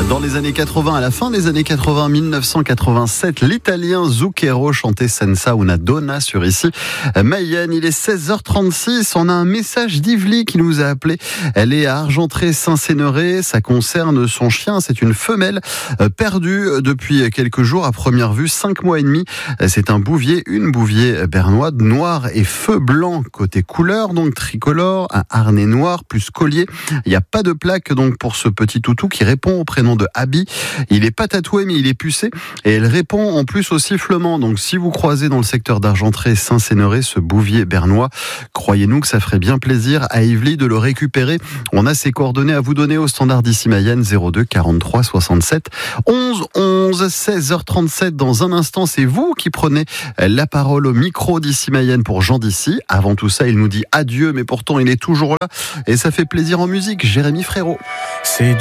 Dans les années 80, à la fin des années 80, 1987, l'italien Zucchero chantait Senza una donna sur ici Mayenne. Il est 16h36. On a un message d'Yvelie qui nous a appelé. Elle est à Argentré-Saint-Sénéray. Ça concerne son chien. C'est une femelle perdue depuis quelques jours. À première vue, 5 mois et demi. C'est un bouvier, une bouvier bernois, noir et feu blanc côté couleur, donc tricolore, un harnais noir plus collier. Il n'y a pas de plaque donc pour ce petit toutou qui répond au prénom de Abby. Il n'est pas tatoué mais il est pucé et elle répond en plus au sifflement. Donc si vous croisez dans le secteur d'Argentré-Saint-Sénéray ce bouvier bernois, croyez-nous que ça ferait bien plaisir à Yvelie de le récupérer. On a ses coordonnées à vous donner au standard d'ici Mayenne 02 43 67 11 11. 16h37. Dans un instant, c'est vous qui prenez la parole au micro d'ici Mayenne pour Jean d'ici. Avant tout ça, il nous dit adieu mais pourtant il est toujours là et ça fait plaisir en musique. Jérémy Frérot. C'est